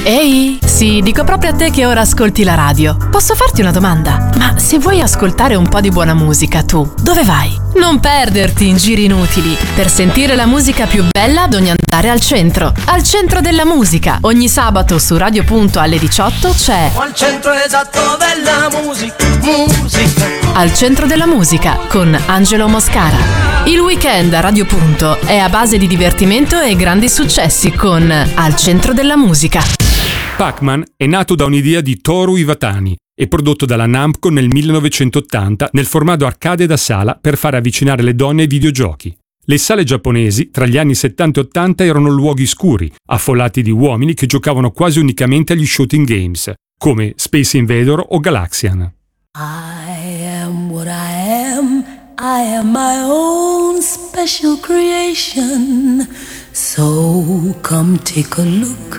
Ehi, sì, dico proprio a te che ora ascolti la radio. Posso farti una domanda? Ma se vuoi ascoltare un po' di buona musica, tu dove vai? Non perderti in giri inutili. Per sentire la musica più bella bisogna andare al centro della musica. Ogni sabato su Radio Punto alle 18 c'è Al centro esatto della musica. Al centro della musica con Angelo Moscara. Il weekend a Radio Punto è a base di divertimento e grandi successi con Al centro della musica. Pac-Man è nato da un'idea di Toru Iwatani e prodotto dalla Namco nel 1980 nel formato arcade da sala per far avvicinare le donne ai videogiochi. Le sale giapponesi tra gli anni 70 e 80 erano luoghi scuri, affollati di uomini che giocavano quasi unicamente agli shooting games, come Space Invader o Galaxian. I am what I am my own special creation. So come take a look